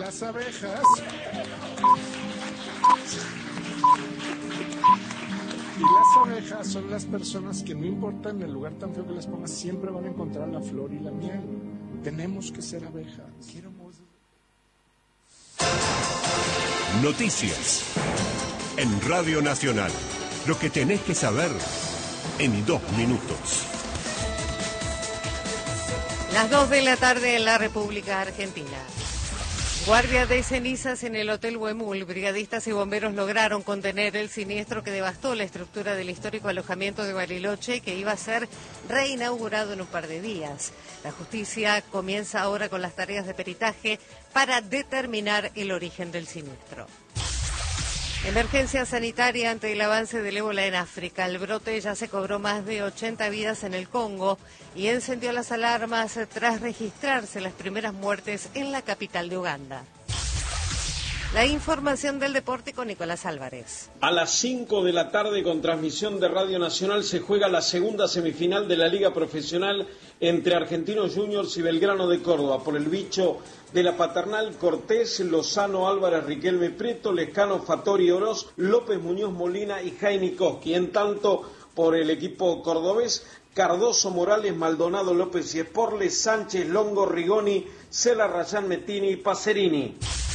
las abejas. Y las abejas son las personas que no importa en el lugar tan feo que les pongas, siempre van a encontrar la flor y la miel. Tenemos que ser abejas. Noticias en Radio Nacional. Lo que tenés que saber en 2 minutos. Las 2 de la tarde en la República Argentina. Guardia de cenizas en el Hotel Huemul. Brigadistas y bomberos lograron contener el siniestro que devastó la estructura del histórico alojamiento de Bariloche, que iba a ser reinaugurado en un par de días. La justicia comienza ahora con las tareas de peritaje para determinar el origen del siniestro. Emergencia sanitaria ante el avance del ébola en África. El brote ya se cobró más de 80 vidas en el Congo y encendió las alarmas tras registrarse las primeras muertes en la capital de Uganda. La información del deporte con Nicolás Álvarez. A las 5 de la tarde, con transmisión de Radio Nacional, se juega la segunda semifinal de la Liga Profesional entre Argentinos Juniors y Belgrano de Córdoba. Por el bicho de la Paternal, Cortés, Lozano, Álvarez, Riquelme, Prieto, Lescano, Fattori, Oroz, López, Muñoz, Molina y Jaime Koski. En tanto, por el equipo cordobés, Cardoso, Morales, Maldonado, López y Esporles, Sánchez, Longo, Rigoni, Cela, Rayán, Mettini y Pacerini.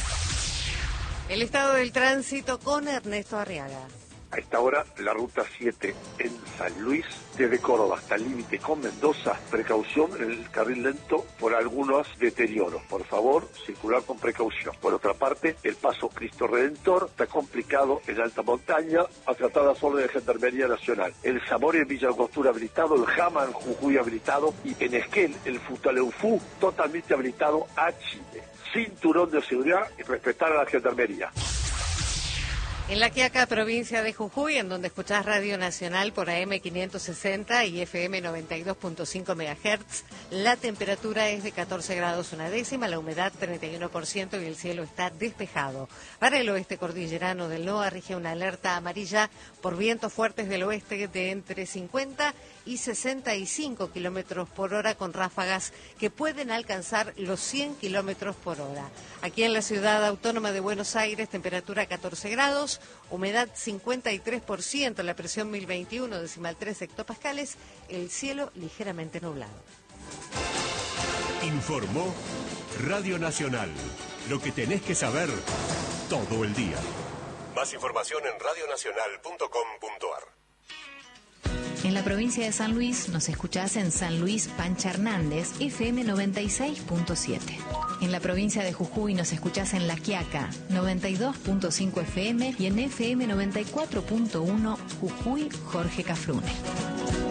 El estado del tránsito con Ernesto Arriaga. A esta hora, la ruta 7 en San Luis, desde Córdoba hasta el límite con Mendoza. Precaución en el carril lento por algunos deterioros. Por favor, circular con precaución. Por otra parte, el paso Cristo Redentor está complicado en alta montaña, acatadas órdenes de Gendarmería Nacional. El Zamora en Villa Angostura habilitado, el Jama en Jujuy habilitado y en Esquel, el Futaleufú totalmente habilitado a Chile. Cinturón de seguridad y respetar a la Gendarmería. En La Quiaca, provincia de Jujuy, en donde escuchás Radio Nacional por AM 560 y FM 92.5 MHz, la temperatura es de 14 grados una décima, la humedad 31% y el cielo está despejado. Para el oeste cordillerano del NOA rige una alerta amarilla por vientos fuertes del oeste de entre 50 y 65 kilómetros por hora, con ráfagas que pueden alcanzar los 100 kilómetros por hora. Aquí en la ciudad autónoma de Buenos Aires, temperatura 14 grados, humedad 53%, la presión 1021,3 hectopascales, el cielo ligeramente nublado. Informó Radio Nacional. Lo que tenés que saber todo el día. Más información en radionacional.com.ar. En la provincia de San Luis nos escuchás en San Luis Pancha Hernández, FM 96.7. En la provincia de Jujuy nos escuchás en La Quiaca, 92.5 FM y en FM 94.1 Jujuy Jorge Cafrune.